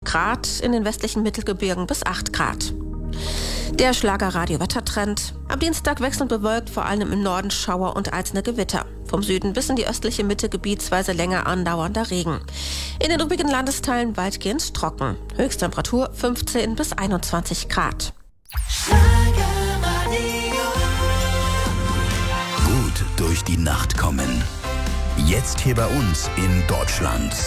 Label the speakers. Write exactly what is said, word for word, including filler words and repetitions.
Speaker 1: Grad, in den westlichen Mittelgebirgen bis acht Grad. Der Schlager-Radio-Wettertrend. Am Dienstag wechselnd bewölkt, vor allem im Norden Schauer und einzelne Gewitter. Vom Süden bis in die östliche Mitte gebietsweise länger andauernder Regen. In den übrigen Landesteilen weitgehend trocken. Höchsttemperatur fünfzehn bis einundzwanzig Grad.
Speaker 2: Gut durch die Nacht kommen. Jetzt hier bei uns in Deutschland.